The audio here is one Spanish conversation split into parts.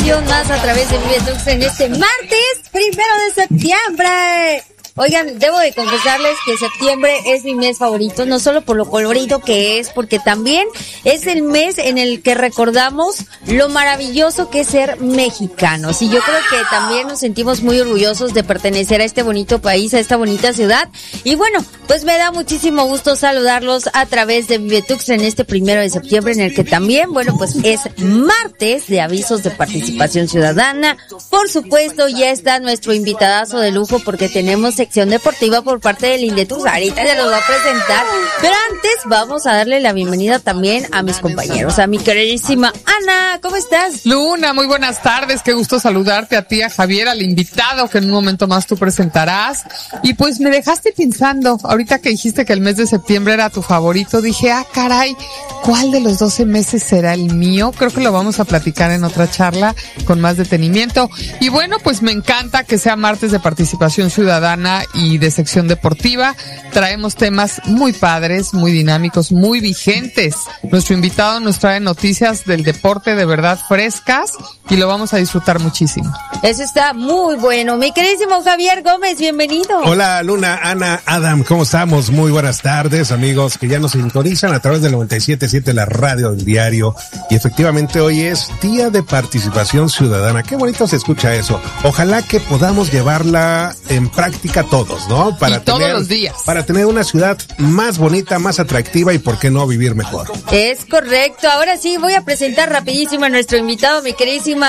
emisión más a través de Vive Tux en este martes 1 de septiembre. Oigan, debo de confesarles que septiembre es mi mes favorito, no solo por lo colorido que es, porque también es el mes en el que recordamos lo maravilloso que es ser mexicanos. Y yo creo que también nos sentimos muy orgullosos de pertenecer a este bonito país, a esta bonita ciudad. Y bueno, pues me da muchísimo gusto saludarlos a través de Vivetux en este 1 de septiembre, en el que también, bueno, pues es martes de avisos de participación ciudadana. Por supuesto, ya está nuestro invitadazo de lujo, porque tenemos sección deportiva por parte del Indetus. Ahorita se los va a presentar, pero antes vamos a darle la bienvenida también a mis compañeros, a mi queridísima Ana. ¿Cómo estás? Luna, muy buenas tardes, qué gusto saludarte a ti, a Javier, al invitado que en un momento más tú presentarás. Y pues me dejaste pensando, ahorita que dijiste que el mes de septiembre era tu favorito, dije, caray, ¿cuál de los 12 meses será el mío? Creo que lo vamos a platicar en otra charla con más detenimiento. Y bueno, pues me encanta que sea martes de participación ciudadana y de sección deportiva. Traemos temas muy padres, muy dinámicos, muy vigentes. Nuestro invitado nos trae noticias del deporte de verdad frescas y lo vamos a disfrutar muchísimo. Eso está muy bueno. Mi queridísimo Javier Gómez, bienvenido. Hola Luna, Ana, Adam, ¿cómo estamos? Muy buenas tardes, amigos que ya nos sintonizan a través del 97.7, la radio del diario. Y efectivamente hoy es Día de Participación Ciudadana. Qué bonito se escucha eso. Ojalá que podamos llevarla en práctica todos, ¿no? Todos los días. Para tener una ciudad más bonita, más atractiva y, ¿por qué no, vivir mejor? Es correcto. Ahora sí, voy a presentar rapidísimo a nuestro invitado, mi queridísimo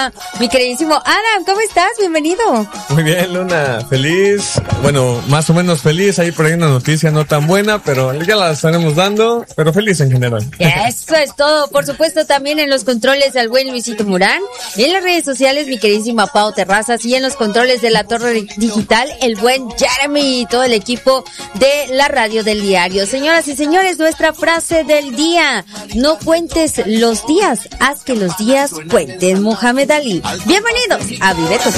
Adam. ¿Cómo estás? Bienvenido. Muy bien, Luna. Feliz. Bueno, más o menos feliz. Ahí por ahí una noticia no tan buena, pero ya la estaremos dando, pero feliz en general. Eso es todo. Por supuesto, también en los controles al buen Luisito Murán. En las redes sociales, mi queridísima Pau Terrazas. Y en los controles de la torre digital, el buen Jeremy y todo el equipo de la radio del diario. Señoras y señores, nuestra frase del día: no cuentes los días, haz que los días cuenten. Mohamed Ali. Bienvenidos a Vive Tux.